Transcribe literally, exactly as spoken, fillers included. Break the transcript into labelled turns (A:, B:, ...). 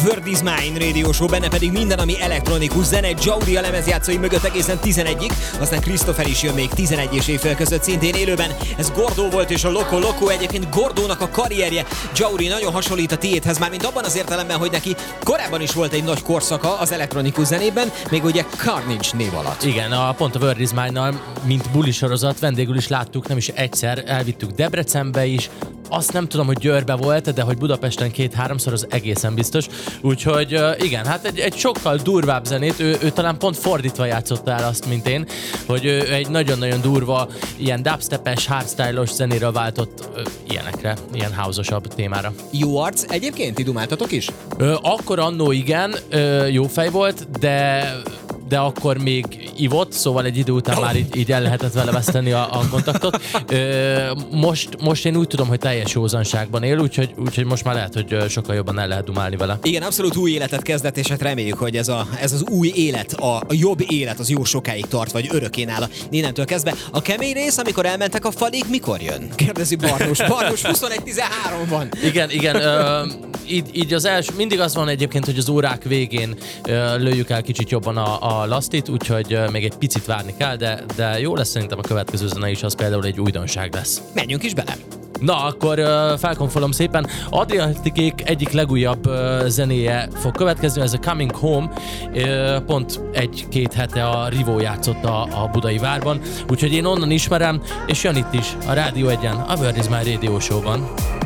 A: Word is Mine Radio Show, benne pedig minden, ami elektronikus zene. Jauri a lemezjátszói mögött egészen tizenegyig, aztán Christopher is jön még tizenegy és éjfél között szintén élőben. Ez Gordo volt és a Loco Loco. Egyébként Gordónak a karrierje, Jauri, nagyon hasonlít a tiédhez, már mint abban az értelemben, hogy neki korábban is volt egy nagy korszaka az elektronikus zenében, még ugye Carnage név alatt.
B: Igen, a pont a Word is Mine-nal, mint bulisorozat vendégül is láttuk, nem is egyszer, elvittük Debrecenbe is, azt nem tudom, hogy Győrbe volt, de hogy Budapesten két-háromszor, az egészen biztos. Úgyhogy igen, hát egy, egy sokkal durvább zenét, ő, ő talán pont fordítva játszotta el azt, mint én, hogy ő egy nagyon-nagyon durva, ilyen dubstepes, hardstyle-os zenéről váltott ö, ilyenekre, ilyen house-osabb témára.
A: Jó arc, egyébként ti dumáltatok is?
B: Ö, akkor annó igen, ö, jó fej volt, de... de akkor még ivott, szóval egy idő után már így, így el lehetett vele veszteni a, a kontaktot. Ö, most, most én úgy tudom, hogy teljes józanságban él, úgyhogy, úgyhogy most már lehet, hogy sokkal jobban el lehet dumálni vele.
A: Igen, abszolút új életet kezdett, és hát reméljük, hogy ez, a, ez az új élet, a, a jobb élet az jó sokáig tart, vagy örökké nála innentől kezdve. A kemény rész, amikor elmentek a falig, mikor jön? Kérdezi Barnos. Barnos huszonegy tizenhárom van.
B: Igen, igen. Ö, így, így az első, mindig az van egyébként, hogy az órák végén ö, lőjük el kicsit jobban a, a lasztit, úgyhogy uh, még egy picit várni kell, de, de jó lesz szerintem a következő zene is, az például egy újdonság lesz.
A: Menjünk is bele!
B: Na, akkor uh, felkonfolom szépen. Adriatikék egyik legújabb uh, zenéje fog következni, ez a Coming Home. Uh, pont egy-két hete a Rivó játszott a, a Budai Várban, úgyhogy én onnan ismerem, és jön itt is a Rádió egyen, a Word is Mine Radio Show-ban.